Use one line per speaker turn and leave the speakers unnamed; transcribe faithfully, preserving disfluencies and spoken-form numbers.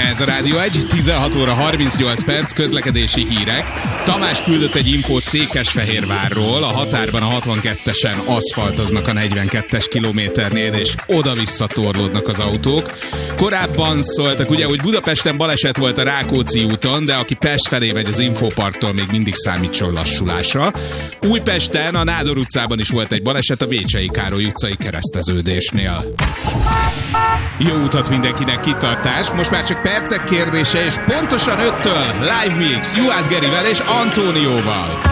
Ez a Rádió egy, tizenhat óra harmincnyolc perc, közlekedési hírek. Tamás küldött egy infót Székesfehérvárról, a határban a hatvankettesen aszfaltoznak a negyvenkettes kilométernél, és oda-vissza torlódnak az autók. Korábban szóltak, ugye, hogy Budapesten baleset volt a Rákóczi úton, de aki Pest felé megy az Infoparktól, még mindig számítson lassulásra. Újpesten a Nádor utcában is volt egy baleset a Vécsei Károly utcai kereszteződésnél. Jó utat mindenkinek, kitartás. Most már csak percek kérdése, és pontosan öttől Live Mix Juhász Gerivel és Antónióval.